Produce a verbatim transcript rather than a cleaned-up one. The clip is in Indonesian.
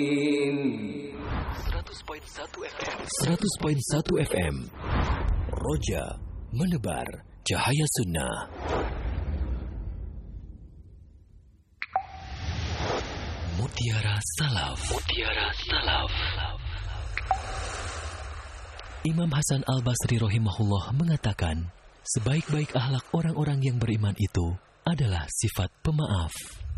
seratus koma satu F M seratus koma satu F M Roja menebar cahaya sunnah. Mutiara Salaf. Mutiara Salaf. Imam Hasan Al-Basri rahimahullah mengatakan, sebaik-baik akhlak orang-orang yang beriman itu adalah sifat pemaaf.